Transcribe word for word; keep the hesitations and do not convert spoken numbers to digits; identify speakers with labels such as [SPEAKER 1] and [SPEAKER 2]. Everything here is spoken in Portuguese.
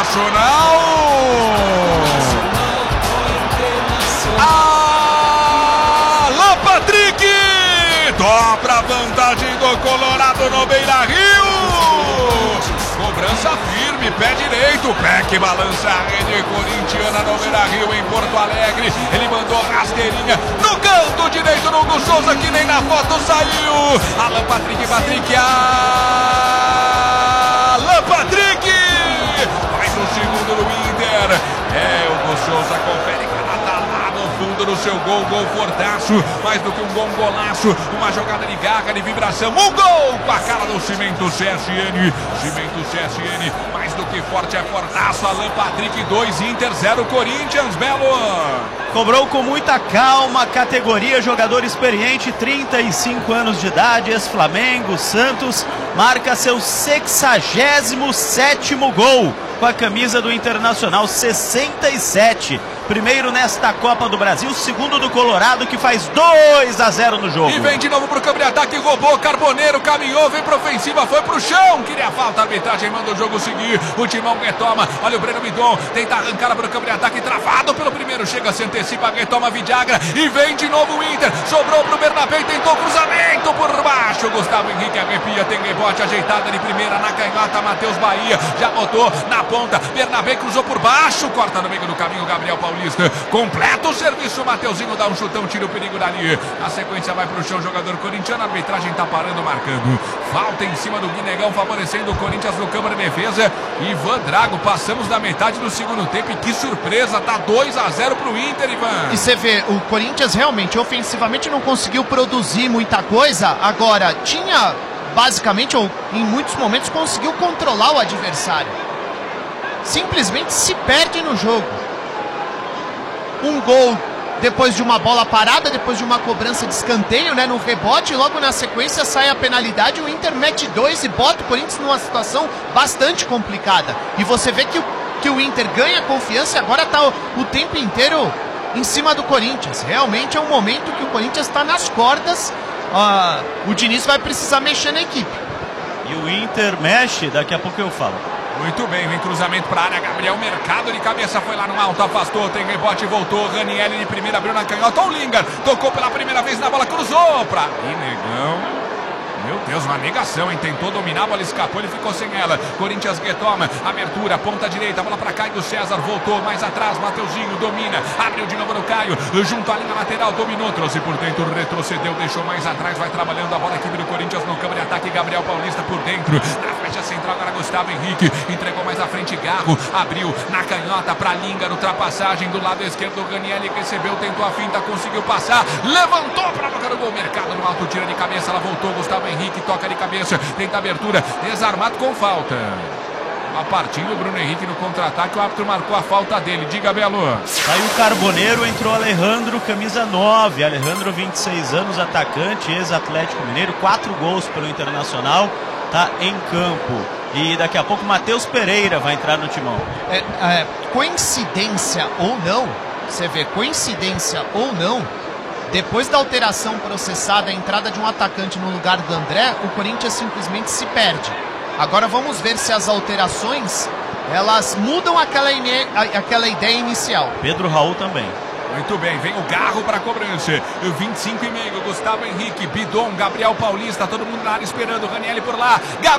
[SPEAKER 1] Internacional. Alan Patrick dobra a vantagem do Colorado no Beira-Rio. Cobrança firme, pé direito, pé que balança a rede corintiana no Beira-Rio, em Porto Alegre. Ele mandou rasteirinha no canto direito no Hugo Souza, que nem na foto saiu. Alan Patrick, Patrick, Alan Patrick vai no segundo do Inter. É, o Hugo Souza confere que ela tá lá no fundo do seu gol, gol fortaço, mais do que um gol, um golaço, uma jogada de garra, de vibração, um gol com a cara do Cimento C S N, Cimento C S N, mais do que forte, é fortaço. Alan Patrick, dois Inter, zero Corinthians. Belo
[SPEAKER 2] cobrou com muita calma, categoria jogador experiente, trinta e cinco anos de idade, ex-Flamengo, Santos, marca seu sexagésimo sétimo gol com a camisa do Internacional, sessenta e sete. Primeiro nesta Copa do Brasil, segundo do Colorado, que faz dois a zero no jogo.
[SPEAKER 1] E vem de novo pro campo de ataque, roubou, Carboneiro caminhou, vem pra ofensiva, foi pro chão, queria falta, a arbitragem manda o jogo seguir, o Timão retoma, olha o Breno Midon, tenta arrancar pro campo de ataque, travado pelo primeiro, chega, se antecipa, retoma Vidagra, e vem de novo o Inter, sobrou pro Bernabé, tentou cruzamento por baixo, Gustavo Henrique arrepia, tem rebote, ajeitada de primeira, na canhota, Matheus Bahia, já botou na ponta, Bernabé cruzou por baixo, corta no meio do caminho, Gabriel Paulista, completa o serviço, Mateuzinho dá um chutão, tira o perigo dali, na sequência vai pro chão, jogador corintiano, a arbitragem tá parando, marcando, falta em cima do Guinegão, favorecendo o Corinthians no campo de defesa. Ivan Drago, passamos da metade do segundo tempo e que surpresa, tá dois a zero pro Inter, Ivan.
[SPEAKER 3] E você vê, o Corinthians realmente ofensivamente não conseguiu produzir muita coisa, agora tinha basicamente, ou em muitos momentos conseguiu controlar o adversário, simplesmente se perde no jogo. Um gol depois de uma bola parada, depois de uma cobrança de escanteio, né, no rebote, logo na sequência sai a penalidade, o Inter mete dois e bota o Corinthians numa situação bastante complicada. E você vê que o, que o Inter ganha confiança e agora está o, o tempo inteiro em cima do Corinthians. Realmente é um momento que o Corinthians está nas cordas, uh, o Diniz vai precisar mexer na equipe.
[SPEAKER 2] E o Inter mexe, daqui a pouco eu falo.
[SPEAKER 1] Muito bem, vem cruzamento para a área, Gabriel Mercado de cabeça, foi lá no alto, afastou, tem rebote, voltou, Raniel de primeira, abriu na canhota, o Lingard tocou pela primeira vez na bola, cruzou para Guinegão. Meu Deus, uma negação, hein? Tentou dominar, a bola escapou, ele ficou sem ela. Corinthians retoma, abertura, ponta direita, bola para Caio César, voltou mais atrás, Mateuzinho domina, abriu de novo no Caio, junto à linha lateral, dominou, trouxe por dentro, retrocedeu, deixou mais atrás, vai trabalhando a bola, equipe do Corinthians no campo de ataque, Gabriel Paulista por dentro, na faixa central agora Gustavo Henrique, entregou mais à frente Garro, abriu na canhota para Lingard, ultrapassagem do lado esquerdo, Raniel recebeu, tentou a finta, conseguiu passar, levantou para a boca do gol, Mercado no alto, tira de cabeça, ela voltou, Gustavo Henrique toca de cabeça, tenta abertura, desarmado com falta. A partindo o Bruno Henrique no contra-ataque, o árbitro marcou a falta dele. Diga, Belo.
[SPEAKER 2] Saiu o Carboneiro, entrou Alejandro, camisa nove. Alejandro, vinte e seis anos, atacante, ex-Atlético Mineiro, quatro gols pelo Internacional, tá em campo. E daqui a pouco Matheus Pereira vai entrar no timão.
[SPEAKER 3] É, é, coincidência ou não, você vê, coincidência ou não, depois da alteração processada, a entrada de um atacante no lugar do André, o Corinthians simplesmente se perde. Agora vamos ver se as alterações, elas mudam aquela, ine... aquela ideia inicial.
[SPEAKER 2] Pedro Raul também.
[SPEAKER 1] Muito bem, vem o Garro para a cobrança. vinte e cinco e meio, Gustavo Henrique, Bidon, Gabriel Paulista, todo mundo na área esperando, Raniel por lá.